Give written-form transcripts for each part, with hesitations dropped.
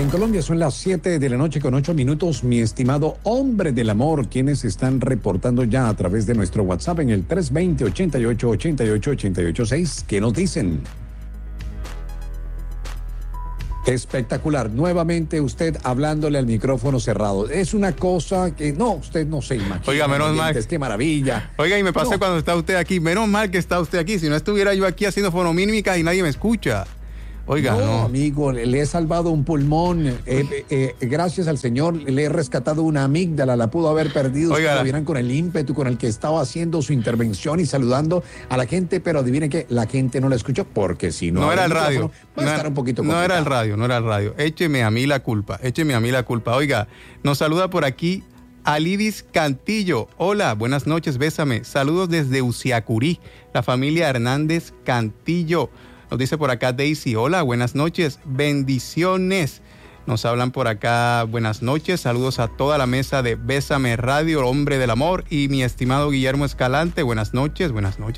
En Colombia son las 7 de la noche con 8 minutos. Mi estimado hombre del amor, quienes están reportando ya a través de nuestro WhatsApp en el 320-88-88-886. ¿Qué nos dicen? Espectacular. Nuevamente usted hablándole al micrófono cerrado. Es una cosa que no, usted no se imagina. Oiga, menos mal. Qué maravilla. Oiga, y me pasé cuando está usted aquí. Menos mal que está usted aquí. Si no estuviera yo aquí haciendo fonomímica y nadie me escucha. Oiga, no. Amigo, le he salvado un pulmón. Gracias al Señor le he rescatado una amígdala. La pudo haber perdido. Oiga, si lo vieran con el ímpetu con el que estaba haciendo su intervención y saludando a la gente, pero adivinen que la gente no la escuchó porque si no. No era el radio. Va a estar un poquito complicado. No era el radio. Écheme a mí la culpa. Oiga, nos saluda por aquí Alidis Cantillo. Hola, buenas noches, bésame. Saludos desde Uciacurí, la familia Hernández Cantillo. Nos dice por acá Daisy, hola, buenas noches, bendiciones. Nos hablan por acá, buenas noches, saludos a toda la mesa de Bésame Radio, Hombre del Amor, y mi estimado Guillermo Escalante, buenas noches.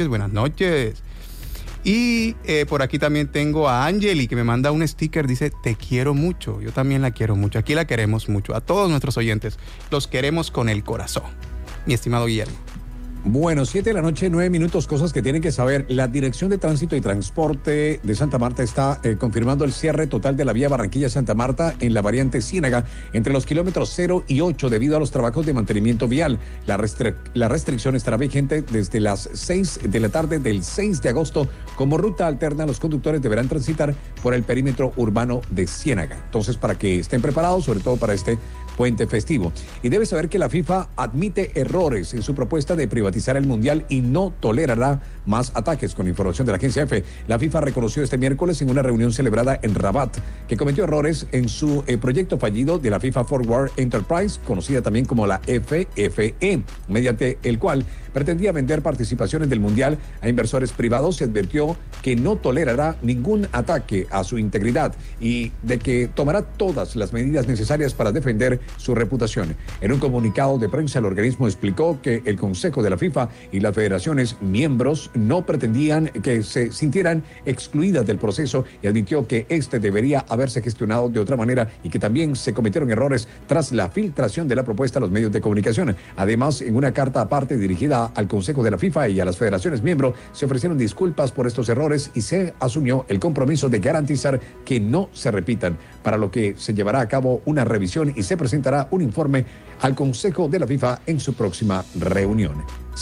Y por aquí también tengo a Angeli, que me manda un sticker, dice, te quiero mucho, yo también la quiero mucho, aquí la queremos mucho, a todos nuestros oyentes, los queremos con el corazón, mi estimado Guillermo. Bueno, 7 de la noche, 9 minutos, cosas que tienen que saber. La Dirección de Tránsito y Transporte de Santa Marta está confirmando el cierre total de la vía Barranquilla-Santa Marta en la variante Ciénaga entre los kilómetros 0 y 8 debido a los trabajos de mantenimiento vial. La restricción estará vigente desde las 6 de la tarde del 6 de agosto. Como ruta alterna, los conductores deberán transitar por el perímetro urbano de Ciénaga. Entonces, para que estén preparados, sobre todo para este puente festivo. Y debe saber que la FIFA admite errores en su propuesta de privatizar el Mundial y no tolerará más ataques. Con información de la agencia EFE, la FIFA reconoció este miércoles en una reunión celebrada en Rabat que cometió errores en su proyecto fallido de la FIFA Forward Enterprise, conocida también como la FFE, mediante el cual pretendía vender participaciones del Mundial a inversores privados. Se advirtió que no tolerará ningún ataque a su integridad y de que tomará todas las medidas necesarias para defender su reputación. En un comunicado de prensa, el organismo explicó que el Consejo de la FIFA y las federaciones miembros no pretendían que se sintieran excluidas del proceso y admitió que este debería haberse gestionado de otra manera y que también se cometieron errores tras la filtración de la propuesta a los medios de comunicación. Además, en una carta aparte dirigida al Consejo de la FIFA y a las federaciones miembros, se ofrecieron disculpas por estos errores y se asumió el compromiso de garantizar que no se repitan, para lo que se llevará a cabo una revisión y se presentará un informe al Consejo de la FIFA en su próxima reunión.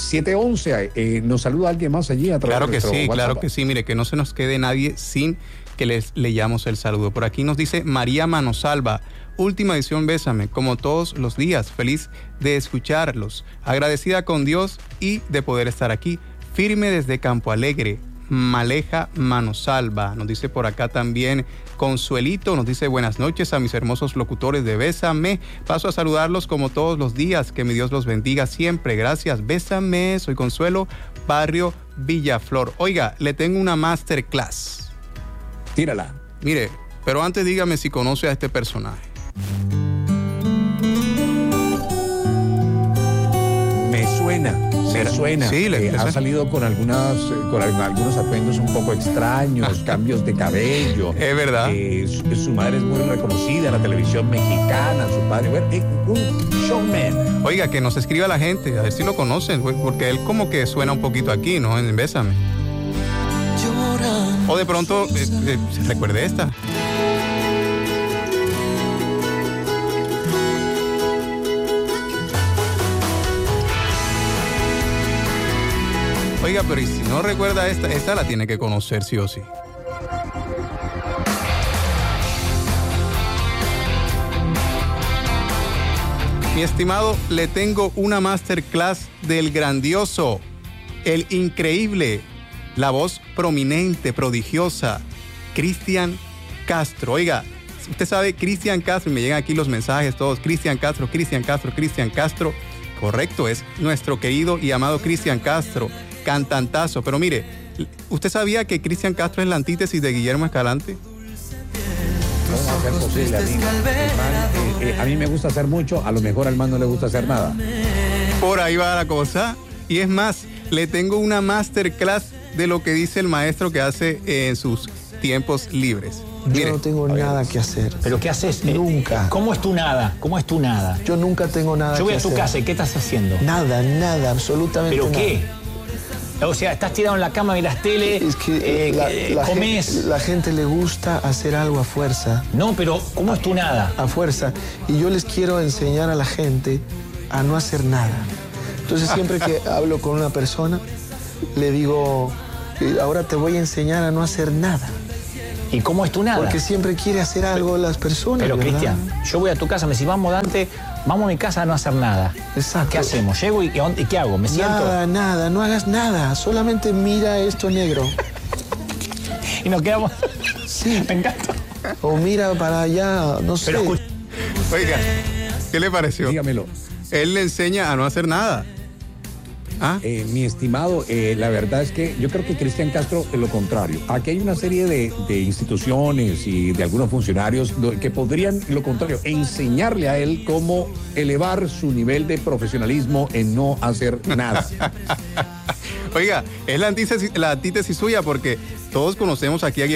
7:11, ¿nos saluda alguien más allí a través de nuestro WhatsApp? Claro que sí, mire, que no se nos quede nadie sin que les leyamos el saludo. Por aquí nos dice María Manosalva, última edición Bésame, como todos los días, feliz de escucharlos, agradecida con Dios y de poder estar aquí, firme desde Campo Alegre, Maleja Manosalva. Nos dice por acá también Consuelito, nos dice buenas noches a mis hermosos locutores de Bésame, paso a saludarlos como todos los días, que mi Dios los bendiga siempre, gracias, Bésame, soy Consuelo, barrio Villaflor. Oiga, le tengo una masterclass. Tírala. Mire, pero antes dígame si conoce a este personaje. Me suena. Sí, ha salido con algunos atuendos un poco extraños, cambios de cabello. Es verdad. Su madre es muy reconocida en la televisión mexicana, su padre, un showman. Oiga, que nos escriba la gente, a ver si lo conocen, porque él como que suena un poquito aquí, ¿no? En Bésame. O de pronto, recuerde esta. Oiga, pero y si no recuerda esta la tiene que conocer sí o sí. Mi estimado, le tengo una masterclass del grandioso, el increíble, la voz prominente, prodigiosa, Cristian Castro. Oiga, usted sabe, Cristian Castro, y me llegan aquí los mensajes todos, Cristian Castro. Correcto, es nuestro querido y amado Cristian Castro, cantantazo. Pero mire, ¿usted sabía que Cristian Castro es la antítesis de Guillermo Escalante? ¿Cómo va a ser posible? A mí me gusta hacer mucho, a lo mejor al man no le gusta hacer nada. Por ahí va la cosa. Y es más, le tengo una masterclass de lo que dice el maestro que hace en sus tiempos libres. Mire, Yo no tengo nada que hacer. ¿Pero qué haces? Nunca. ¿Cómo es tu nada? ¿Cómo es tu nada? Yo nunca tengo nada que hacer. Yo voy a tu casa y ¿qué estás haciendo? Nada, absolutamente ¿Pero nada. qué? O sea, estás tirado en la cama, miras tele, Es que comes. la gente le gusta hacer algo a fuerza. No, pero ¿cómo es tu nada? A fuerza. Y yo les quiero enseñar a la gente a no hacer nada. Entonces siempre que hablo con una persona, le digo, ahora te voy a enseñar a no hacer nada. ¿Y cómo es tu nada? Porque siempre quiere hacer algo las personas, Pero ¿verdad? Cristian, yo voy a tu casa, me decís, vamos Dante, vamos a mi casa a no hacer nada. Exacto. ¿Qué hacemos? Llego y ¿qué hago? ¿Me siento? Nada, no hagas nada. Solamente mira esto negro. Y nos quedamos. Sí. Me encanta. O mira para allá, no sé. Pero escucha. Oiga, ¿qué le pareció? Dígamelo. Él le enseña a no hacer nada. ¿Ah? Mi estimado, la verdad es que yo creo que Cristian Castro es lo contrario. Aquí hay una serie de instituciones y de algunos funcionarios que podrían, lo contrario, enseñarle a él cómo elevar su nivel de profesionalismo en no hacer nada. Oiga, es la antítesis suya porque todos conocemos aquí a